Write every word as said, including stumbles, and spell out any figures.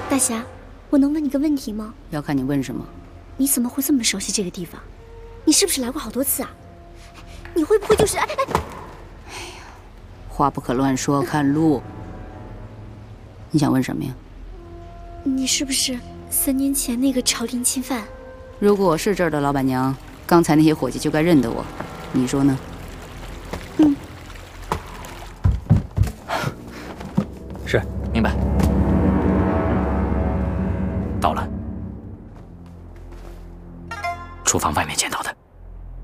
大侠，我能问你个问题吗？ 要看你问什么。 你怎么会这么熟悉这个地方？你是不是来过好多次啊？你会不会就是……哎哎，哎呀，话不可乱说，看路。你想问什么呀？ 你是不是三年前那个朝廷钦犯？ 如果我是这儿的老板娘，刚才那些伙计就该认得我，你说呢？ 嗯。 是，明白。到了，厨房外面见到的。